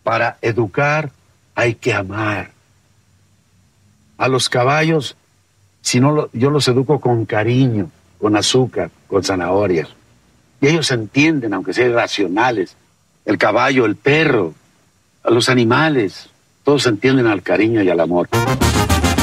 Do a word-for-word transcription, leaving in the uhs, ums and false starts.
Para educar hay que amar. A los caballos, si no lo, yo los educo con cariño, con azúcar, con zanahorias. Y ellos entienden, aunque sean irracionales. El caballo, el perro, a los animales, todos entienden al cariño y al amor.